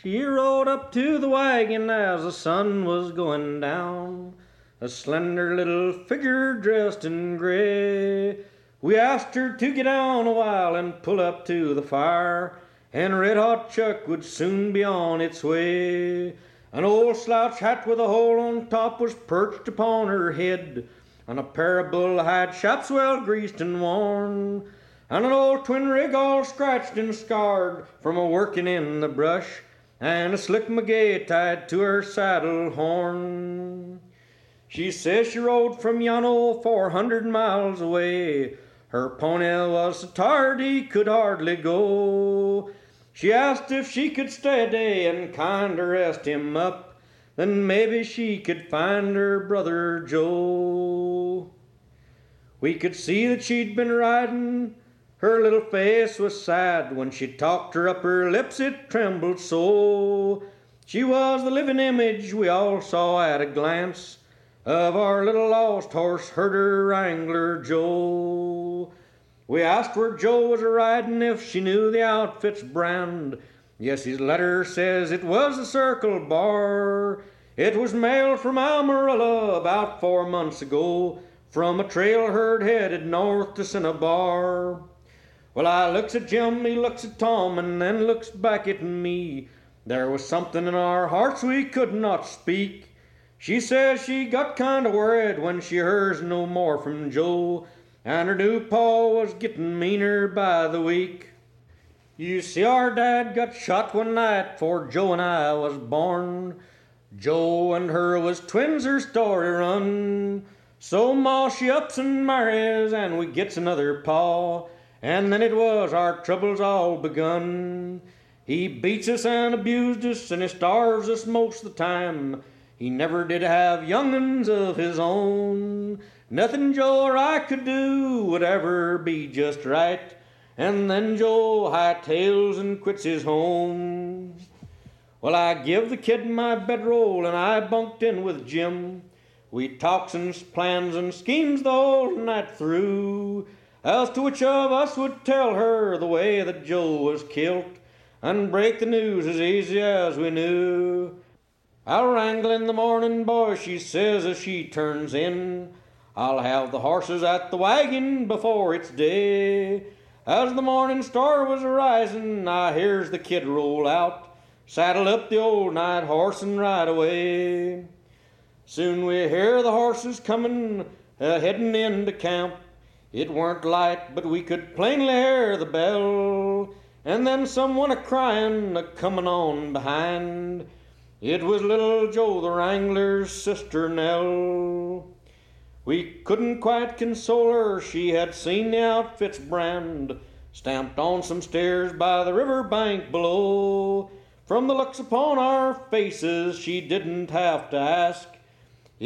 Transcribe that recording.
She rode up to the wagon as the sun was going down, a slender little figure dressed in gray. We asked her to get down a while and pull up to the fire, and Red Hot Chuck would soon be on its way. An old slouch hat with a hole on top was perched upon her head, and a pair of bull-hide chaps well greased and worn, and an old twin rig all scratched and scarred from a working in the brush, and a slick maguey tied to her saddle horn. She says she rode from yon old 400 miles away. Her pony was so tired he could hardly go. She asked if she could stay a day and kind of rest him up, then maybe she could find her brother Joe. We could see that she'd been riding. Her little face was sad. When she talked, her upper lips it trembled so. She was the living image we all saw at a glance of our little lost horse herder wrangler Joe. We asked where Joe was a-riding, if she knew the outfit's brand. Yes, his letter says it was the Circle Bar. It was mailed from Amarillo about 4 months ago, from a trail herd headed north to Cinnabar. Well, I looks at Jim, he looks at Tom, and then looks back at me. There was something in our hearts we could not speak. She says she got kind of worried when she hears no more from Joe, and her new pa was getting meaner by the week. You see, our dad got shot one night 'fore Joe and I was born. Joe and her was twins, her story run. So ma, she ups and marries, and we gets another pa, and then it was our troubles all begun. He beats us and abused us, and he starves us most of the time. He never did have young'uns of his own. Nothing Joe or I could do would ever be just right, and then Joe hightails and quits his home. Well, I give the kid my bedroll, and I bunked in with Jim. We talks and plans and schemes the whole night through, as to which of us would tell her the way that Joe was killed, and break the news as easy as we knew. I'll wrangle in the morning, boy, she says as she turns in. I'll have the horses at the wagon before it's day. As the morning star was a-rising, I hears the kid roll out, saddle up the old night horse and ride away. Soon we hear the horses comin', headin' into camp. It weren't light, but we could plainly hear the bell, and then someone a-cryin', a-comin' on behind. It was little Joe the wrangler's sister Nell. We couldn't quite console her, she had seen the outfit's brand stamped on some stairs by the river bank below. From the looks upon our faces, she didn't have to ask.